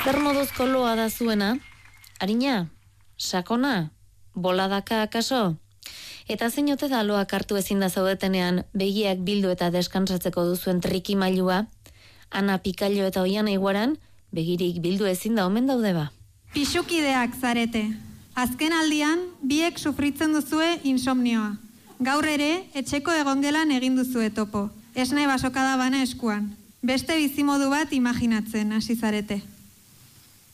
Zer moduzko loa da zuena? Arina? Sakona? Boladaka akaso? Eta zein ote da loak hartu ezin da zaudetenean begiak bildu eta deskantsatzeko duzuen trikimailua? Ana Pikailo eta Oiana Iguaran begirik bildu ezin da omen daude ba. Pixukideak zarete. Azken aldian, biek sufritzen duzue insomnioa. Gaur ere, etxeko egongelan egin duzue topo. Esne basokada bana eskuan. Beste bizimodu bat imaginatzen hasi zarete.